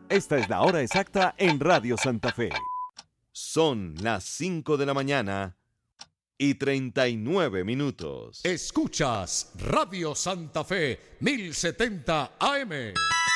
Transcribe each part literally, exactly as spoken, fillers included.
Esta es la hora exacta en Radio Santa Fe. Son las cinco de la mañana y treinta y nueve minutos. Escuchas Radio Santa Fe mil setenta A M.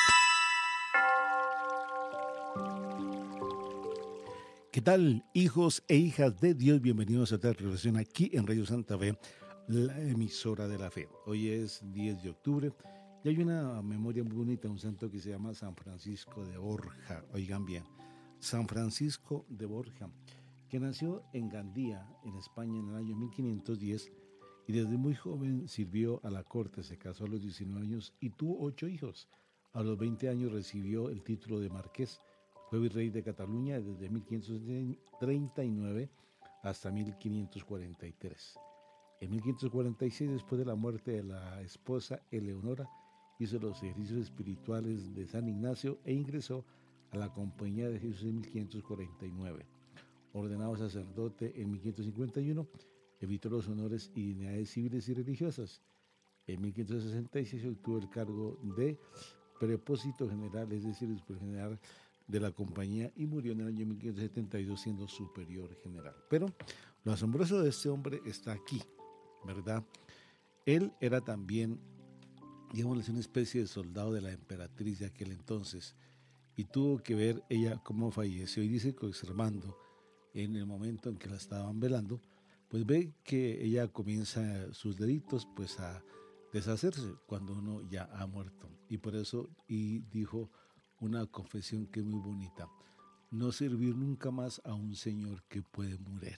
¿Qué tal, hijos e hijas de Dios? Bienvenidos a esta relación aquí en Radio Santa Fe, la emisora de la fe. Hoy es diez de octubre y hay una memoria muy bonita, un santo que se llama San Francisco de Borja. Oigan bien, San Francisco de Borja, que nació en Gandía, en España, en el año mil quinientos diez y desde muy joven sirvió a la corte. Se casó a los diecinueve años y tuvo ocho hijos. A los veinte años recibió el título de marqués. Fue virrey de Cataluña desde mil quinientos treinta y nueve hasta mil quinientos cuarenta y tres. En mil quinientos cuarenta y seis, después de la muerte de la esposa Eleonora, hizo los ejercicios espirituales de San Ignacio e ingresó a la Compañía de Jesús en mil quinientos cuarenta y nueve. Ordenado sacerdote en mil quinientos cincuenta y uno, evitó los honores y dignidades civiles y religiosas. En mil quinientos sesenta y seis obtuvo el cargo de prepósito general, es decir, el general de la compañía, y murió en el año mil quinientos setenta y dos siendo superior general. Pero lo asombroso de este hombre está aquí, ¿verdad? Él era también, digamos, una especie de soldado de la emperatriz de aquel entonces, y tuvo que ver ella cómo falleció, y dice que observando en el momento en que la estaban velando, pues ve que ella comienza sus deditos pues a deshacerse cuando uno ya ha muerto, y por eso, y dijo una confesión que es muy bonita: no servir nunca más a un Señor que puede morir.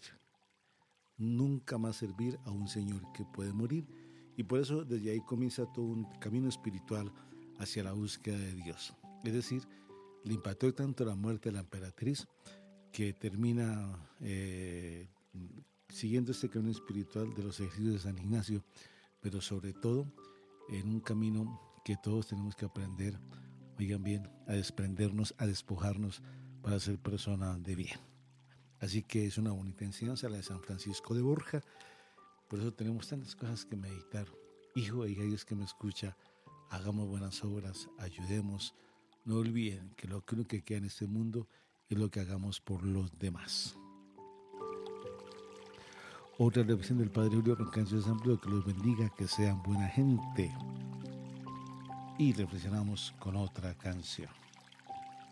Nunca más servir a un Señor que puede morir. Y por eso desde ahí comienza todo un camino espiritual hacia la búsqueda de Dios. Es decir, le impactó tanto la muerte de la emperatriz que termina eh, siguiendo este camino espiritual de los ejercicios de San Ignacio, pero sobre todo en un camino que todos tenemos que aprender, oigan bien, a desprendernos, a despojarnos para ser personas de bien. Así que es una bonita enseñanza la de San Francisco de Borja. Por eso tenemos tantas cosas que meditar. Hijo e hija Dios que me escucha, hagamos buenas obras, ayudemos. No olviden que lo único que queda en este mundo es lo que hagamos por los demás. Otra reflexión del Padre Julio Roncancio de San Pedro: que los bendiga, que sean buena gente. Y reflexionamos con otra canción.